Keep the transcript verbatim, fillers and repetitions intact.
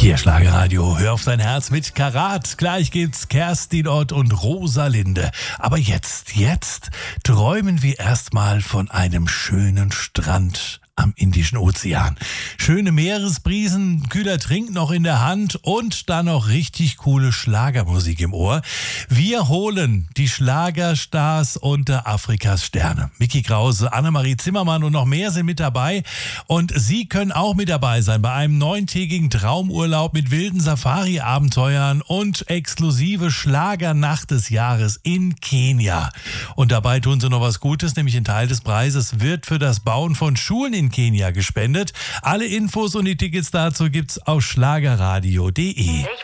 Hier Schlagerradio, hör auf dein Herz mit Karat. Gleich gibt's Kerstin Ott und Rosalinde. Aber jetzt, jetzt träumen wir erstmal von einem schönen Strand am Indischen Ozean. Schöne Meeresbrisen, kühler Trink noch in der Hand und dann noch richtig coole Schlagermusik im Ohr. Wir holen die Schlagerstars unter Afrikas Sterne. Micky Krause, Annemarie Zimmermann und noch mehr sind mit dabei. Und Sie können auch mit dabei sein bei einem neuntägigen Traumurlaub mit wilden Safari-Abenteuern und exklusive Schlagernacht des Jahres in Kenia. Und dabei tun Sie noch was Gutes, nämlich ein Teil des Preises wird für das Bauen von Schulen in Kenia gespendet. Alle Infos und die Tickets dazu gibt's auf schlagerradio punkt de.